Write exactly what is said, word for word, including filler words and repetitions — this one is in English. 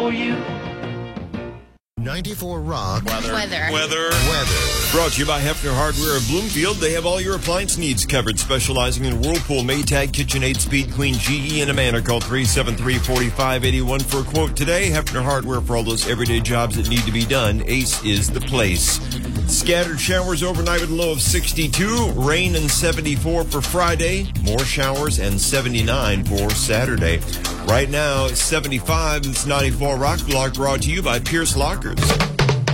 For you. ninety-four Rock. Weather. Weather. Weather. Weather. Brought to you by Hefner Hardware of Bloomfield. They have all your appliance needs covered, specializing in Whirlpool, Maytag, KitchenAid, Speed Queen, G E, and Amana. Call three seven three, four five eight one for a quote today. Hefner Hardware for all those everyday jobs that need to be done. Ace is the place. Scattered showers overnight with a low of sixty-two. Rain and seventy-four for Friday. More showers and seventy-nine for Saturday. Right now, seventy-five. It's ninety-four Rock Block, brought to you by Pierce Lockers.